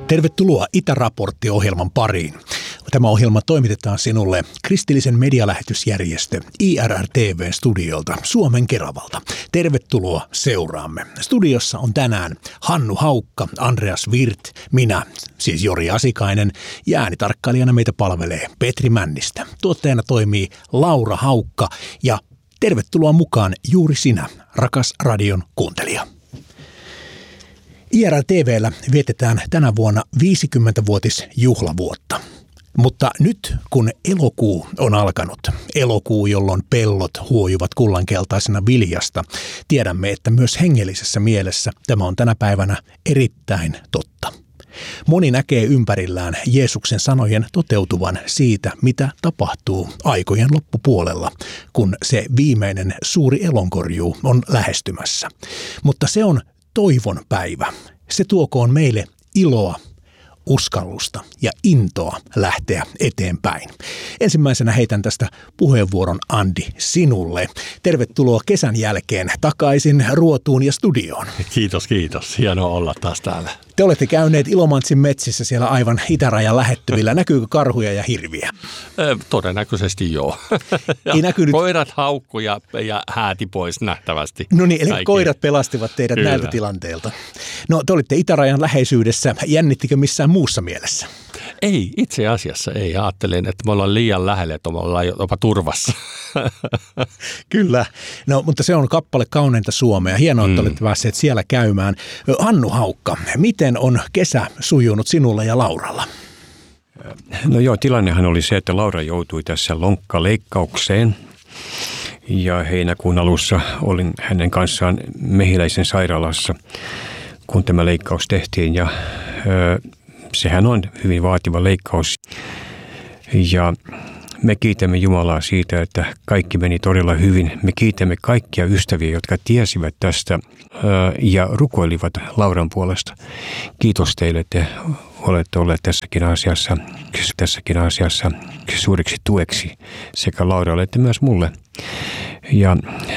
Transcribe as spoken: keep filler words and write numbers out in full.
Tervetuloa Itäraportti-ohjelman pariin. Tämä ohjelma toimitetaan sinulle kristillisen medialähetysjärjestö I R R T V:n studiolta Suomen Keravalta. Tervetuloa seuraamme. Studiossa on tänään Hannu Haukka, Andreas Wirth, minä, siis Jori Asikainen, ja äänitarkkailijana meitä palvelee Petri Männistä. Tuottajana toimii Laura Haukka ja tervetuloa mukaan juuri sinä, rakas radion kuuntelija. I R R T V:llä vietetään tänä vuonna viisikymmenvuotisjuhlavuotta. Mutta nyt kun elokuu on alkanut, elokuu jolloin pellot huojuvat kullankeltaisena viljasta, tiedämme, että myös hengellisessä mielessä tämä on tänä päivänä erittäin totta. Moni näkee ympärillään Jeesuksen sanojen toteutuvan siitä, mitä tapahtuu aikojen loppupuolella, kun se viimeinen suuri elonkorjuu on lähestymässä. Mutta se on toivon päivä. Se tuokoon meille iloa, uskallusta ja intoa lähteä eteenpäin. Ensimmäisenä heitän tästä puheenvuoron Andi sinulle. Tervetuloa kesän jälkeen takaisin Ruotuun ja studioon. Kiitos, kiitos. Hienoa olla taas täällä. Te olette käyneet Ilomantsin metsissä siellä aivan itärajan lähettyvillä. Näkyykö karhuja ja hirviä? Ö, todennäköisesti joo. Ei näkynyt. Koirat haukku ja, ja hääti pois nähtävästi. No niin, eli Kaikki. Koirat pelastivat teidät Kyllä. näiltä tilanteilta. No te olitte itärajan läheisyydessä. Jännittikö missään muussa mielessä? Ei, itse asiassa ei. Ajattelin, että me ollaan liian lähellä, että me ollaan jopa turvassa. Kyllä. No, mutta se on kappale kauneinta Suomea. Hienoa, että mm. olette päässeet siellä käymään. Hannu Haukka, miten on kesä sujunut sinulla ja Lauralla? No joo, tilannehan oli se, että Laura joutui tässä lonkkaleikkaukseen. Ja heinäkuun alussa olin hänen kanssaan Mehiläisen sairaalassa, kun tämä leikkaus tehtiin. Ja ö, sehän on hyvin vaativa leikkaus. Ja me kiitämme Jumalaa siitä, että kaikki meni todella hyvin. Me kiitämme kaikkia ystäviä, jotka tiesivät tästä ja rukoilivat Lauran puolesta. Kiitos teille, että olette olleet tässäkin asiassa, tässäkin asiassa suuriksi tueksi sekä Lauralle että myös mulle. Ja